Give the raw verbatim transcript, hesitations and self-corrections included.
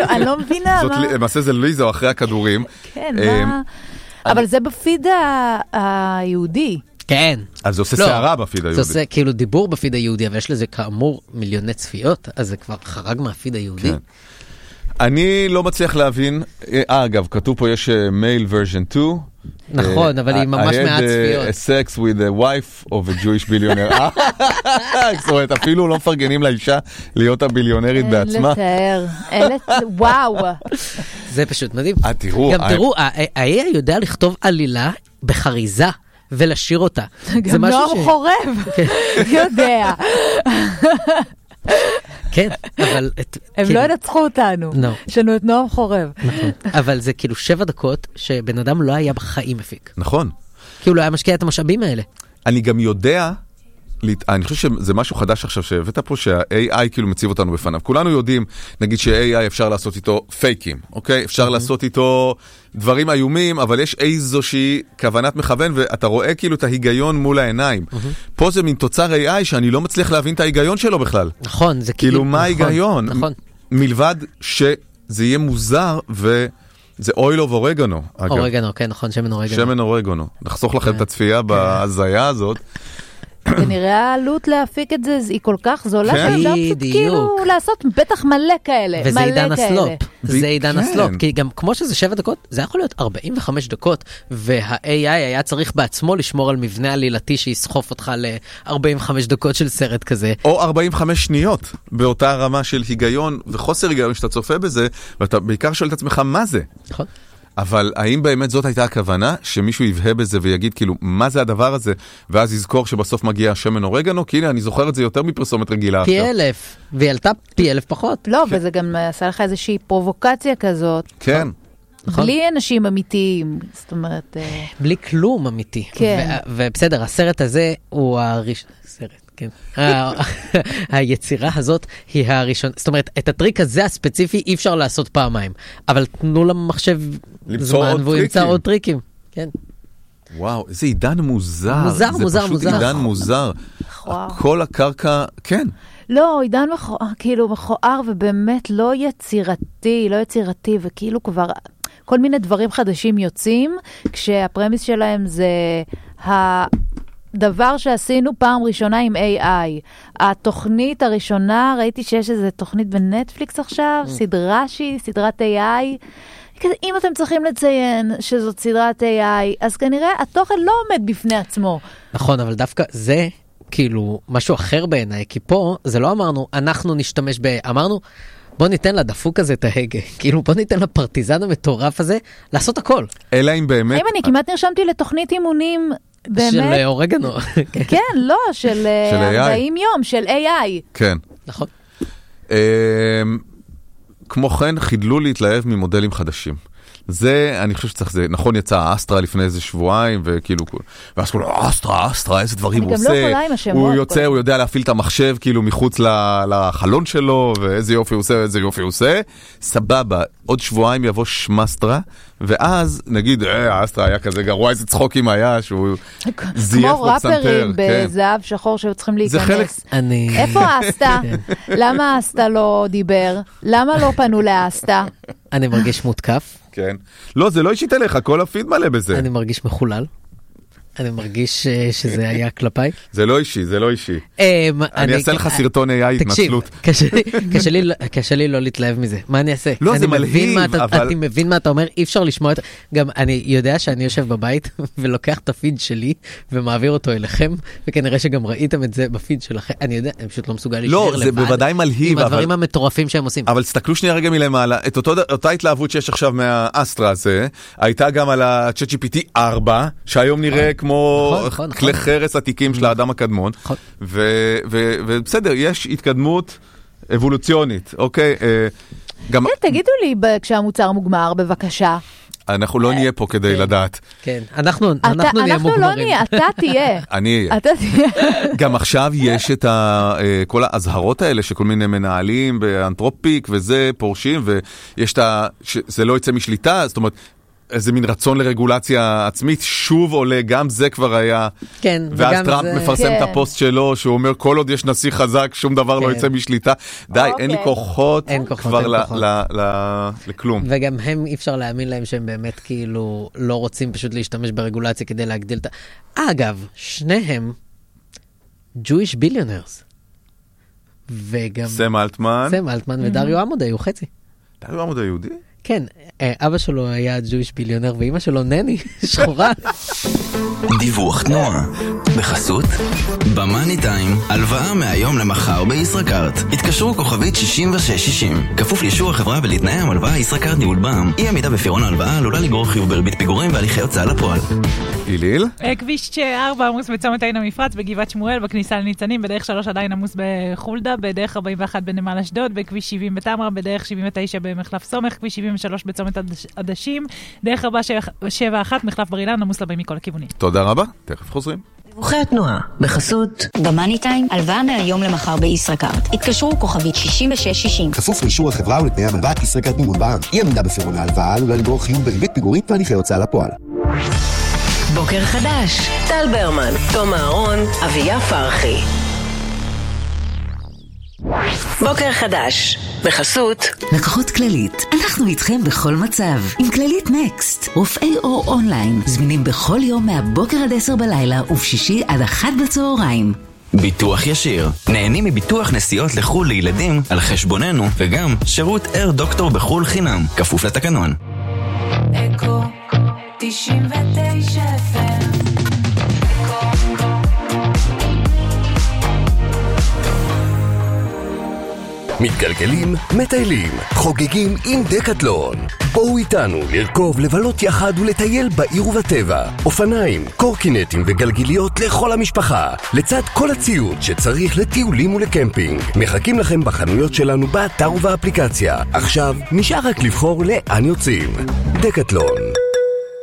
אני לא מבינה. למעשה זה ליזו אחרי הכדורים. כן, מה? אבל זה בפיד היהודי. כן. אז זה עושה שערה בפיד היהודי. זה עושה כאילו דיבור בפיד היהודי, אבל יש לזה כאמור מיליוני צפיות, אז זה כבר חרג מהפיד היהודי. אני לא מצליח להבין, אה, אגב, כתוב פה יש מייל version two. נכון, אבל היא ממש מעט צפיות. I had a sex with a wife of a Jewish billionaire. זאת אומרת, אפילו לא מפרגנים לאישה להיות הביליונרית בעצמה. לתאר, וואו. זה פשוט מדהים. אה, תראו. גם תראו, ה-איי איי יודע לכתוב עלילה בחריזה. ולשיר אותה. גם נועם חורב, יודע. כן, אבל... הם לא ינצחו אותנו. יש לנו את נועם חורב. נכון. אבל זה כאילו שבע דקות שבן אדם לא היה בחיים מפיק. נכון. כי הוא לא היה משקיע את המשאבים האלה. אני גם יודע... אני חושב שזה משהו חדש עכשיו שהבאת פה שה-איי איי כאילו מציב אותנו בפניו. כולנו יודעים, נגיד ש-איי איי אפשר לעשות איתו פייקים, אוקיי? אפשר לעשות איתו דברים איומים, אבל יש איזושהי כוונת מכוון, ואתה רואה כאילו את ההיגיון מול העיניים. פה זה מין תוצר איי איי שאני לא מצליח להבין את ההיגיון שלו בכלל. נכון, זה כאילו... כאילו, מה ההיגיון? נכון. מלבד שזה יהיה מוזר ו... זה אויל אוף אורגנו. אורגנו, כן, נכון, שמן אורגנו. שמן אורגנו. נחסוך לכם את הצפייה בהזיה הזאת. ונראה העלות להפיק את זה, היא כל כך זולה, שאפשר פשוט כאילו לעשות בטח מלא כאלה. וזה עידן הסלופ. זה עידן הסלופ. כי גם כמו שזה שבע דקות, זה יכול להיות ארבעים וחמש דקות, וה-איי איי היה צריך בעצמו לשמור על מבנה עלילתי שיסחוף אותך ל-ארבעים וחמש דקות של סרט כזה. או ארבעים וחמש שניות, באותה רמה של היגיון וחוסר היגיון שאתה צופה בזה, ואתה בעיקר שואל את עצמך מה זה. נכון. אבל האם באמת זאת הייתה הכוונה שמישהו יבהה בזה ויגיד כאילו מה זה הדבר הזה, ואז יזכור שבסוף מגיע שמן אורגנו? כי הנה אני זוכר את זה יותר מפרסומת רגילה. פי אלף, והיא עלתה פי אלף פחות. לא, וזה גם עשה לך איזושהי פרובוקציה כזאת. כן. בלי אנשים אמיתיים, זאת אומרת... בלי כלום אמיתי. כן. ובסדר, הסרט הזה הוא הראשון... סרט. כן. היצירה הזאת היא הראשון, זאת אומרת, את הטריק הזה הספציפי אי אפשר לעשות פעמיים, אבל תנו למחשב זמן והוא ימצא עוד טריקים. כן. וואו, איזה עידן מוזר. מוזר, מוזר, מוזר. זה פשוט עידן מוזר. כל הקרקע, כן. לא, עידן כאילו מכוער ובאמת לא יצירתי, לא יצירתי, וכאילו כבר כל מיני דברים חדשים יוצאים, כשהפרמיס שלהם זה ה... דבר שעשינו פעם ראשונה עם איי איי. התוכנית הראשונה, ראיתי שיש איזו תוכנית בנטפליקס עכשיו, סדרה שהיא, סדרת איי איי. אם אתם צריכים לציין שזאת סדרת איי איי, אז כנראה התוכן לא עומד בפני עצמו. נכון, אבל דווקא זה כאילו משהו אחר בעיניי, כי פה זה לא אמרנו, אנחנו נשתמש ב... אמרנו, בוא ניתן לדפוק הזה את ההגה. כאילו, בוא ניתן לפרטיזן המטורף הזה לעשות הכל. אלא אם באמת... אם אני כמעט נרשמתי לתוכנית אימונים... באמת? של אורגנו. כן, לא, של ארבעים יום, של איי איי. כן. נכון. כמו כן, חידלו להתלהב ממודלים חדשים. זה, אני חושב שצריך, זה, נכון, יצא האסטרה לפני איזה שבועיים, וכאילו, ואז כולו, אסטרה, אסטרה, איזה דברים הוא עושה. אני גם לא יכולה עם השמות. הוא יוצא, הוא יודע להפעיל את המחשב, כאילו, מחוץ לחלון שלו, ואיזה יופי הוא עושה, ואיזה יופי הוא עושה. סבבה, עוד שבועיים יבוא שמאסטרה, ואז, נגיד, אה, האסטרה היה כזה גרוע, איזה צחוקים היה, שהוא זייף בפסנתר. כמו ראפרים בזהב שחור שצריכים להיכנס. זה חלק... איפה האסטה? למה האסטה לא דיבר? למה לא פנו לאסטה? אני מרגיש מותקף. כן. לא, זה לא אישית אליך, כל הפיד מלא בזה. אני מרגיש מחולל. אני מרגיש שזה היה כלפיי. זה לא אישי, זה לא אישי. אני אעשה לך סרטון איי איי התנצלות. קשה לי לא להתלהב מזה. מה אני אעשה? לא, זה מלהיב, אבל... אני מבין מה אתה אומר, אי אפשר לשמוע את... גם אני יודע שאני יושב בבית ולוקח את הפיד שלי ומעביר אותו אליכם, וכנראה שגם ראיתם את זה בפיד שלכם. אני יודע, אני פשוט לא מסוגל להישאר לבד. לא, זה בוודאי מלהיב. עם הדברים המטורפים שהם עושים. אבל תסתכלו שנייה רגע מלמעלה. את אותה התלהבות שיש עכשיו מהאסטרה הזה, הייתה גם על ה-צ'אט ג'י פי טי ארבע, שהיום נראה כמו כלי חרס עתיקים של האדם הקדמון. ובסדר, יש התקדמות אבולוציונית, אוקיי? תגידו לי כשהמוצר מוגמר, בבקשה. אנחנו לא נהיה פה כדי לדעת. כן, אנחנו נהיה מוגמרים. אנחנו לא נהיה, אתה תהיה. אני אהיה. אתה תהיה. גם עכשיו יש את כל ההזהרות האלה שכל מיני מנהלים באנתרופיק וזה פורשים, ויש את ה... זה לא יצא משליטה, זאת אומרת, איזה מין רצון לרגולציה עצמית, שוב עולה, גם זה כבר היה. כן, ואז וגם טראמפ זה... מפרסם כן. את הפוסט שלו, שהוא אומר, כל עוד יש נשיא חזק, שום דבר כן. לא יצא משליטה. די, אין לי אוקיי. כוחות אין כוחות, כבר אין ל- כוחות. ל- ל- לכלום. וגם הם אי אפשר להאמין להם שהם באמת כאילו לא רוצים פשוט להשתמש ברגולציה כדי להגדיל את ה... אגב, שניהם Jewish billionaires. וגם סם אלטמן. סם אלטמן ודריו עמוד היו חצי. דריו עמוד היהודי? כן, אה, אבא שלו היה Jewish ביליונר ואמא שלו נני, שחורה. דיווח תנועה בחסות במאני טיים, הלוואה מהיום למחר בישראכרט. התקשרו כוכבית שישים ושש שישים, כפוף לאישור החברה ולתנאי המלוואה. ישראכרט ניהול בע"מ. אי עמידה בפירעון ההלוואה עלולה לגרור חיוב בריבית פיגורים והליכי הוצאה לפועל. איליל? כביש ארבע עמוס בצומת עין המפרץ, בגבעת שמואל, בכניסה לניצנים, בדרך שלוש עדיין עמוס בחולדה, בדרך ארבעים ואחת בנמל אשדוד, בכביש שבעים בתמרה, בדרך שבעים ותשע במחלף סומך, כביש שבעים ושלוש בצומת עדשים, דרך ארבע שבע אחת מחלף בר אילן, עמוס לבאים מכל הכיוונים. תודה רבה, תכף חוזרים. דיווחי התנועה בחסות במאני טיים, הלוואה מהיום למחר בישראכרט. התקשרו כוכבית שישים ושש שישים. כפוף לאישור החברה ולתנאי המלוואה. ישראכרט ניהול בע"מ. אי עמידה בפירעון ההלוואה עלולה לגרור חיוב בריבית פיגורים והליכי הוצאה לפועל. בוקר חדש, טל ברמן, תום אהרון, אביה פרחי. בוקר חדש בחסות לקוחות כללית, אנחנו איתכם בכל מצב. עם כללית נקסט, רופאי אור אונליין, זמינים בכל יום מהבוקר עד עשר בלילה ובשישי עד אחת בצהריים. ביטוח ישיר, נהנים מביטוח נסיעות לחול לילדים על חשבוננו, וגם שירות אייר דוקטור בחול חינם, כפוף לתקנון. אקו תשעים ותשע אף אם. מתגלגלים, מטיילים, חוגגים עם דקטלון. בואו איתנו לרכוב, לבלות יחד ולטייל בעיר ובטבע. אופניים, קורקינטים וגלגיליות לכל המשפחה, לצד כל הציוד שצריך לטיולים ולקמפינג. מחכים לכם בחנויות שלנו באתר ובאפליקציה. עכשיו נשאר רק לבחור לאן יוצאים. דקטלון.